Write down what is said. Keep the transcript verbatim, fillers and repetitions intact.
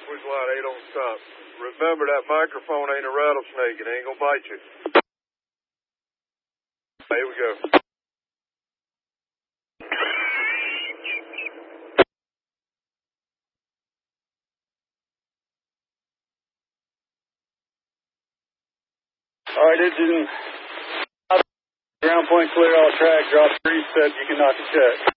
switch line eight on stop. Remember, that microphone ain't a rattlesnake. It ain't gonna bite you. Here we go. All right, engine. Ground point clear, all track, drop three, set, you can knock a check.